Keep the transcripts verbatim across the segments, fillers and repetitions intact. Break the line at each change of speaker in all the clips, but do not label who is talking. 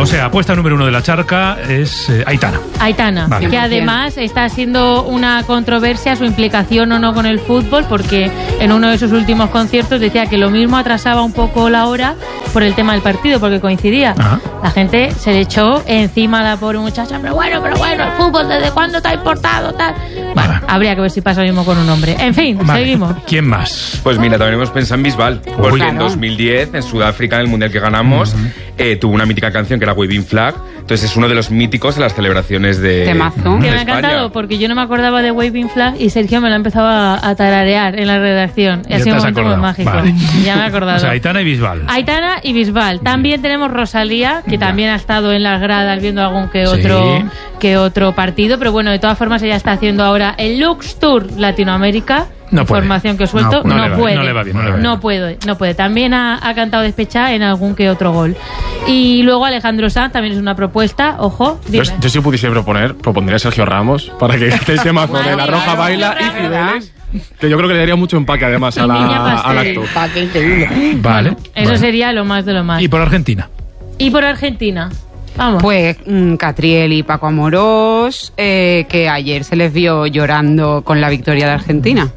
O sea, apuesta número uno de la charca es eh, Aitana.
Aitana, vale. Que además está siendo una controversia su implicación o no con el fútbol, porque en uno de sus últimos conciertos decía que lo mismo atrasaba un poco la hora por el tema del partido, porque coincidía. Ajá. La gente se le echó encima a la pobre muchacha, pero bueno, pero bueno, el fútbol, ¿desde cuándo te ha importado? Tal. Bueno, vale. Habría que ver si pasa lo mismo con un hombre. En fin, vale. Seguimos.
¿Quién más?
Pues mira, también hemos pensado en Bisbal, porque Uy, claro. en dos mil diez, en Sudáfrica, en el Mundial que ganamos, uh-huh. eh, tuvo una mítica canción que era Waving Flag. Entonces es uno de los míticos de las celebraciones de,
Temazo.
de
Que me ha encantado, porque yo no me acordaba de Waving Flag y Sergio me lo ha empezado a, a tararear en la redacción. Y ha sido un momento muy mágico. Vale. Ya me he acordado.
O sea, Aitana y Bisbal.
Aitana y Bisbal. También tenemos Rosalía, que ya. también ha estado en las gradas viendo algún que otro, sí. que otro partido, pero bueno, de todas formas ella está haciendo ahora el Lux Tour Latinoamérica.
No
Información
puede.
que suelto, no,
no,
no puede.
No le va bien, no le va bien.
No puede, no puede. También ha, ha cantado despechada en algún que otro gol. Y luego Alejandro Sanz también es una propuesta, ojo.
Yo, yo si pudiese proponer, propondría a Sergio Ramos para que este tema de La Roja Baila y Cibeles, que yo creo que le daría mucho empaque además a la, al acto.
Vale.
Bueno, eso
vale.
sería lo más de lo más.
¿Y por Argentina?
Y por Argentina. Vamos.
Pues mmm, Catriel y Paco Amorós, eh, que ayer se les vio llorando con la victoria de Argentina.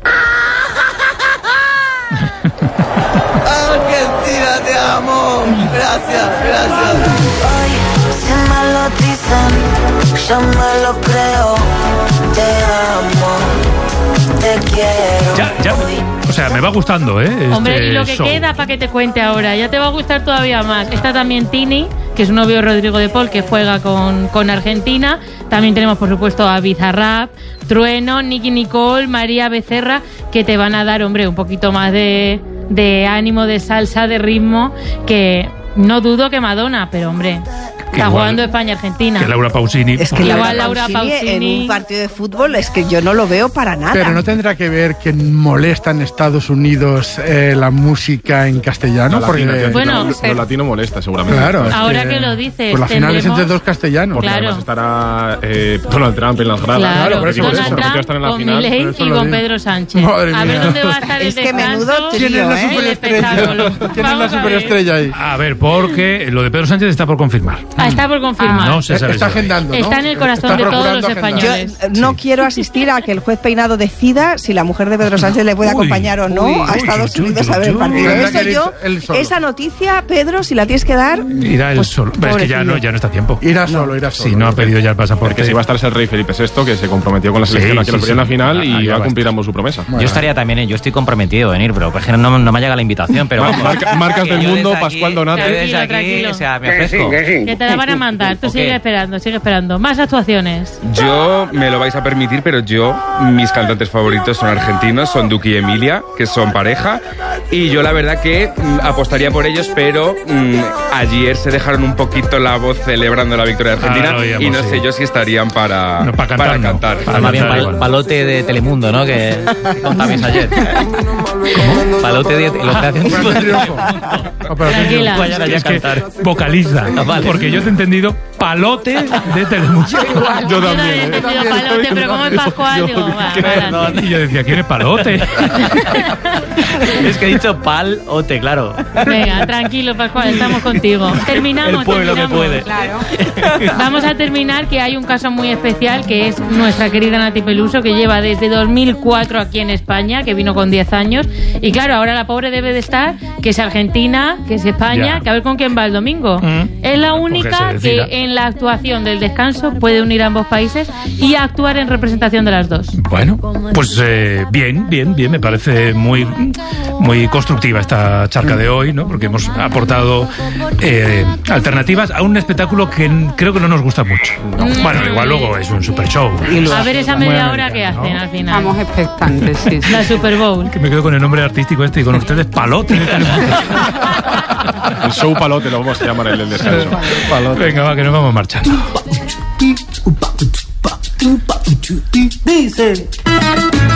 Argentina, te amo. Gracias, gracias. Hoy se me lo dicen, yo me lo creo. Te amo, te quiero.
Ya, ya. O sea, me va gustando, ¿eh? Este
Hombre, y lo que
show.
queda para que te cuente ahora, ya te va a gustar todavía más. Está también Tini, que es un novio de Rodrigo de Paul, que juega con, con Argentina. También tenemos, por supuesto, a Bizarrap, Trueno, Nicky Nicole, María Becerra, que te van a dar, hombre, un poquito más de, de ánimo, de salsa, de ritmo, que no dudo que Madonna, pero, hombre... Está igual, jugando España-Argentina.
Que Laura Pausini.
Es que Laura, Laura Pausini, Pausini en un partido de fútbol es que yo no lo veo para nada.
Pero no tendrá que ver que molesta en Estados Unidos eh, la música en castellano.
Lo
porque
latino,
bueno,
lo, lo latino molesta seguramente.
Claro.
Ahora que, que lo dices.
Pues la final es entre dos castellanos.
Porque
claro.
además estará eh, Donald Trump en las gradas.
Claro,
claro por eso,
Donald
por eso.
Trump
Estar en la
con
final,
Milei y con Pedro Sánchez.
Madre
a ver
mía.
dónde va a estar el
es que
descanso.
menudo trío,
¿Quién es la
¿eh?
superestrella? ¿Quién es la superestrella ahí?
A ver, porque lo de Pedro Sánchez está por confirmar.
Ah, está por confirmar.
Ah, no se sabe.
Está agendando, ¿no?
Está en el corazón de todos los españoles.
Yo no sí. quiero asistir a que el juez Peinado decida si la mujer de Pedro Sánchez le puede uy, acompañar o no uy, a Estados uy, Unidos uy, a ver el partido. Uy, Eso yo, esa noticia, Pedro, si la tienes que dar...
Irá él
pues,
solo. Pero es que ya no, ya no está a tiempo.
Irá solo, irá solo.
Si no ha pedido ya el pasaporte.
Porque si va a estar el rey Felipe sexto, que se comprometió con la selección sí, aquí sí, sí. en la final y va a cumplir ambos su promesa.
Yo estaría también, yo estoy comprometido en ir, pero es que no, no me llega la invitación. Pero
Marca, Marcas del mundo, Pascual Donate.
Desde aquí, o sea, me ofrezco.
Que te la van a mandar. Tú sigue esperando, sigue esperando. Más actuaciones.
Yo, me lo vais a permitir, pero yo, mis cantantes favoritos son argentinos, son Duki y Emilia, que son pareja, y yo la verdad que mm, apostaría por ellos, pero mm, ayer se dejaron un poquito la voz celebrando la victoria de Argentina, ah, oíamos, y no sí. sé yo si estarían para,
no, para cantar.
Para cantar.
No. Para más bien pal, palote de Telemundo, ¿no? Que contabais ayer. ¿Cómo? Palote de... Lo que hacen
Tranquila.
Es que vocaliza, ah, vale. Porque yo te he entendido palote de Telemundo.
Yo también. Yo he entendido palote, pero como es Pascual, digo, va,
y yo decía, ¿quién es palote?
Es que he dicho palote, claro.
Venga, tranquilo, Pascual, estamos contigo. Terminamos,
El pueblo
terminamos.
que puede.
Claro. Vamos a terminar, que hay un caso muy especial, que es nuestra querida Nati Peluso, que lleva desde dos mil cuatro aquí en España, que vino con diez años. Y claro, ahora la pobre debe de estar, que es Argentina, que es España, ya. que a ver con quién va el domingo. Mm. Es la única que en la actuación del descanso puede unir a ambos países y actuar en representación de las dos.
Bueno, pues eh, bien, bien, bien, me parece muy, muy constructiva esta charca de hoy, ¿no? Porque hemos aportado eh, alternativas a un espectáculo que creo que no nos gusta mucho. No. Bueno, igual luego es un super show.
A ver esa media hora que hacen, ¿no? Al final.
Estamos expectantes, sí, sí.
La Super Bowl.
Que me quedo con el nombre artístico este y con ustedes palote.
El show palote lo vamos a llamar el del descanso.
Palote. Venga, va, que nos vamos marchando.
Dice